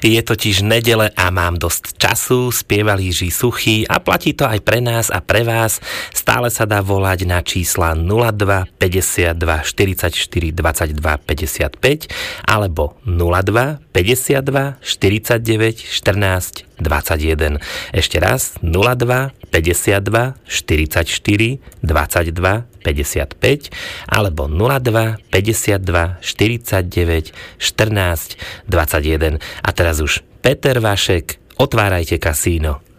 Je totiž nedele a mám dosť času, spieval Jiří Suchý a platí to aj pre nás a pre vás. Stále sa dá volať na čísla 02 52 44 22 55 alebo 02 52 49 14 21. Ešte raz 02 52 44 22 55 alebo 02 52 49 14 21. A teraz už Peter Vašek, otvárajte kasíno.